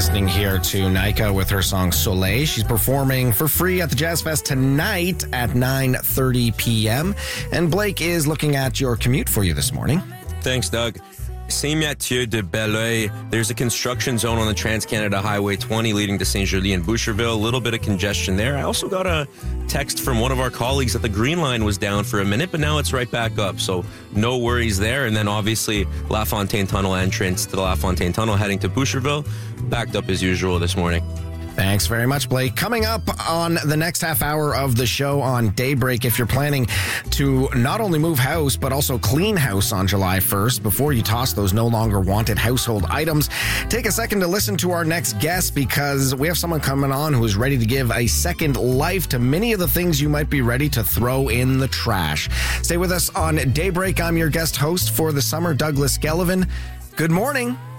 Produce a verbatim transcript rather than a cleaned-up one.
listening here to Nika with her song Soleil. She's performing for free at the Jazz Fest tonight at nine thirty p.m. And Blake is looking at your commute for you this morning. Thanks, Doug. Saint-Mathieu de Belleuil. There's a construction zone on the Trans-Canada Highway twenty leading to Saint-Julie and Boucherville. A little bit of congestion there. I also got a text from one of our colleagues that the Green Line was down for a minute, but now it's right back up. So no worries there. And then obviously La Fontaine Tunnel entrance to the La Fontaine Tunnel heading to Boucherville. Backed up as usual this morning. Thanks very much, Blake. Coming up on the next half hour of the show on Daybreak, if you're planning to not only move house, but also clean house on July first, before you toss those no longer wanted household items, take a second to listen to our next guest, because we have someone coming on who is ready to give a second life to many of the things you might be ready to throw in the trash. Stay with us on Daybreak. I'm your guest host for the summer, Douglas Gellivan. Good morning.